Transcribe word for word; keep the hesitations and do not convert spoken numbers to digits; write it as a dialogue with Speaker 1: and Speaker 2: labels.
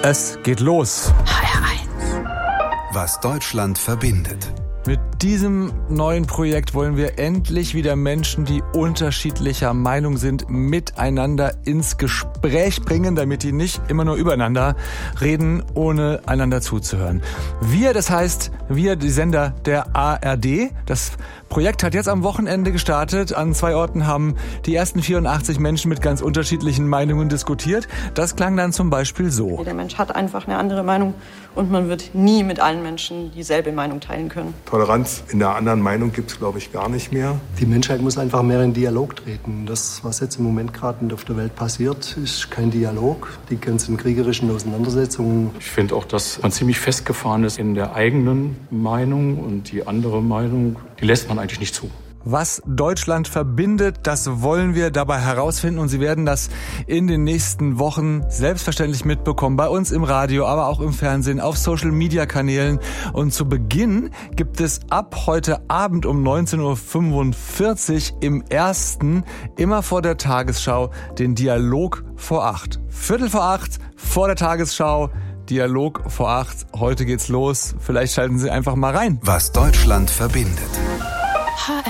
Speaker 1: Es geht los.
Speaker 2: H R eins.
Speaker 3: Was Deutschland verbindet.
Speaker 1: Mit diesem neuen Projekt wollen wir endlich wieder Menschen, die unterschiedlicher Meinung sind, miteinander ins Gespräch bringen, damit die nicht immer nur übereinander reden, ohne einander zuzuhören. Wir, das heißt, wir, die Sender der A R D. Das Projekt hat jetzt am Wochenende gestartet. An zwei Orten haben die ersten vierundachtzig Menschen mit ganz unterschiedlichen Meinungen diskutiert. Das klang dann zum Beispiel so.
Speaker 4: Jeder Mensch hat einfach eine andere Meinung und man wird nie mit allen Menschen dieselbe Meinung teilen können.
Speaker 5: Toleranz in der anderen Meinung gibt es, glaube ich, gar nicht mehr.
Speaker 6: Die Menschheit muss einfach mehr in Dialog treten. Das, was jetzt im Moment gerade auf der Welt passiert, ist kein Dialog. Die ganzen kriegerischen Auseinandersetzungen.
Speaker 7: Ich finde auch, dass man ziemlich festgefahren ist in der eigenen Meinung und die andere Meinung, die lässt man eigentlich nicht zu.
Speaker 1: Was Deutschland verbindet, das wollen wir dabei herausfinden und Sie werden das in den nächsten Wochen selbstverständlich mitbekommen. Bei uns im Radio, aber auch im Fernsehen, auf Social-Media-Kanälen. Und zu Beginn gibt es ab heute Abend um neunzehn Uhr fünfundvierzig im Ersten, immer vor der Tagesschau, den Dialog vor acht. Viertel vor acht, vor der Tagesschau, Dialog vor acht. Heute geht's los. Vielleicht schalten Sie einfach mal rein.
Speaker 3: Was Deutschland verbindet.